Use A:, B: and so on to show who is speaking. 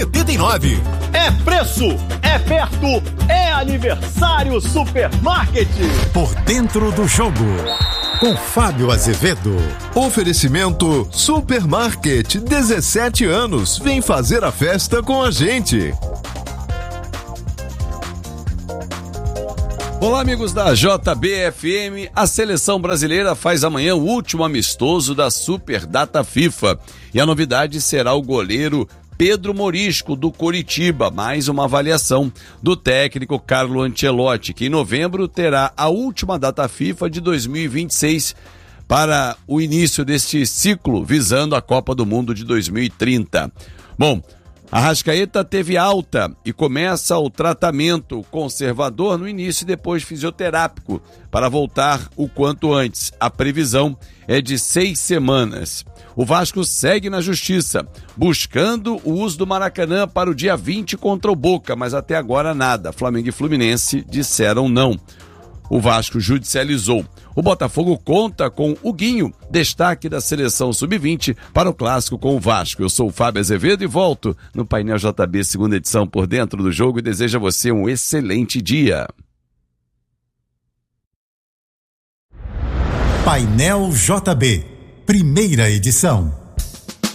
A: 9,79.
B: É preço, é perto, é aniversário Supermarket.
A: Por dentro do jogo, com Fábio Azevedo. Oferecimento Supermarket, 17 anos. Vem fazer a festa com a gente.
C: Olá, amigos da JBFM. A seleção brasileira faz amanhã o último amistoso da Super Data FIFA. E a novidade será o goleiro Pedro Morisco, do Coritiba, mais uma avaliação do técnico Carlo Ancelotti, que em novembro terá a última data FIFA de 2026 para o início deste ciclo, visando a Copa do Mundo de 2030. Bom, Arrascaeta teve alta e começa o tratamento conservador no início e depois fisioterápico para voltar o quanto antes. A previsão é de 6 semanas. O Vasco segue na justiça, buscando o uso do Maracanã para o dia 20 contra o Boca, mas até agora nada. Flamengo e Fluminense disseram não. O Vasco judicializou. O Botafogo conta com o Guinho, destaque da seleção sub-20 para o clássico com o Vasco. Eu sou o Fábio Azevedo e volto no Painel JB, segunda edição, por dentro do jogo, e desejo a você um excelente dia.
A: Painel JB, primeira edição.